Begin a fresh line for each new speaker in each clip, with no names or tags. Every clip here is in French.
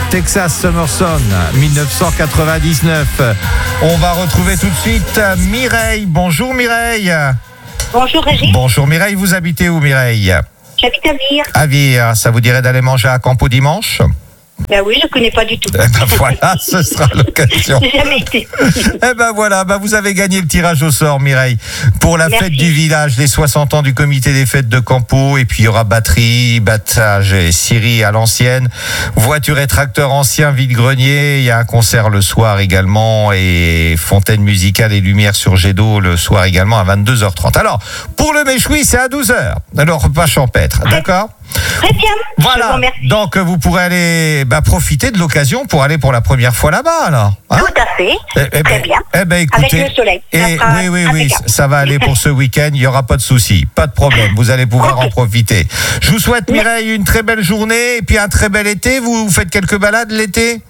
Texas Summerson, 1999. On va retrouver tout de suite Mireille. Bonjour Mireille.
Bonjour Régis.
Bonjour Mireille, vous habitez où Mireille?
J'habite à Vire.
À Vire, ça vous dirait d'aller manger à Campo dimanche?
Ben oui, je connais pas du tout.
Eh ben voilà, ce sera l'occasion.
J'ai jamais été.
Eh ben voilà, vous avez gagné le tirage au sort Mireille. Pour la
Merci.
fête du village, les 60 ans du comité des fêtes de Campo, et puis il y aura batterie, battage et scierie à l'ancienne, voiture et tracteur ancien vide-grenier, il y a un concert le soir également, et fontaine musicale et lumière sur jet d'eau le soir également à 22h30. Alors, pour le méchoui, c'est à 12h. Alors, repas champêtre, d'accord?
Très bien. Je vous
Voilà,
remercie.
donc vous pourrez aller profiter de l'occasion pour aller pour la première fois là-bas, alors. Hein?
Tout à fait. Très bien.
Eh ben, écoutez,
Avec le soleil. Ça sera
oui,
impeccable.
ça va aller pour ce week-end, il n'y aura pas de souci, pas de problème, vous allez pouvoir en profiter. Je vous souhaite, Mireille, une très belle journée et puis un très bel été. Vous faites quelques balades l'été?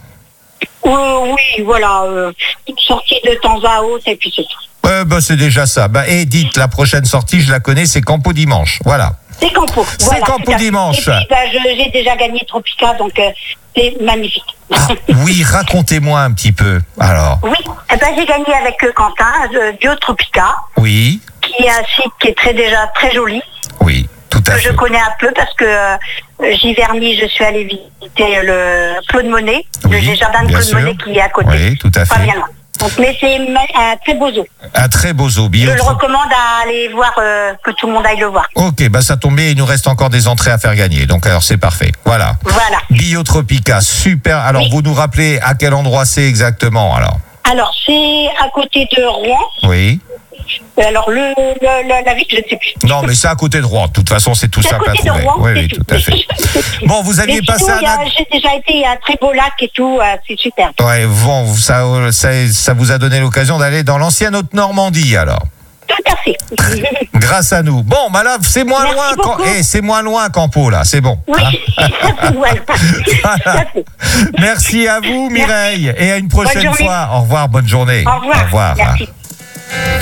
Oui, voilà. Sortie de temps à autre et puis c'est tout.
C'est déjà ça. Et dites, la prochaine sortie, je la connais, c'est Campo dimanche, voilà.
C'est Campo.
C'est
Voilà,
Campo
tout à fait.
dimanche.
Et puis, j'ai déjà gagné Tropica, donc c'est magnifique.
Ah, oui, racontez-moi un petit peu, alors.
Oui, j'ai gagné avec Quentin, Bio Tropica,
Oui,
qui est un site qui est déjà très joli.
oui, tout à
Que
fait.
je connais un peu parce que Giverny, je suis allée visiter le Claude Monet,
Oui,
le jardin de
bien
Claude
sûr.
Monet qui est à côté.
Oui, tout à
Pas
fait.
bien loin. Donc, mais c'est un très beau zoo.
Un très beau zoo,
Je
bio.
le recommande à aller voir, que tout le monde aille le voir.
Ok, ça tombe bien, il nous reste encore des entrées à faire gagner. Donc alors c'est parfait. Voilà.
Voilà.
Biotropica, super. Alors
Oui.
vous nous rappelez à quel endroit c'est exactement alors?
Alors, c'est à côté de Rouen.
Oui.
Alors, la ville, je ne sais plus.
Non, mais c'est à côté de Rouen. De toute façon, c'est tout
C'est à
simple à
côté de
trouver.
Rouen,
Oui,
c'est
oui, tout à fait. Bon, vous aviez
Mais
passé
surtout,
un...
j'ai déjà été, il y a un très beau lac et tout, c'est super.
Ouais, bon, ça vous a donné l'occasion d'aller dans l'ancienne Haute-Normandie alors.
Tout à fait.
Grâce à nous. Bon, là, c'est moins
Merci
loin.
beaucoup.
C'est moins loin Campo là. C'est bon.
Oui, voilà. Tout à fait.
Merci à vous, Mireille, et à une prochaine
journée.
fois. Au revoir, bonne journée.
Au revoir. Merci.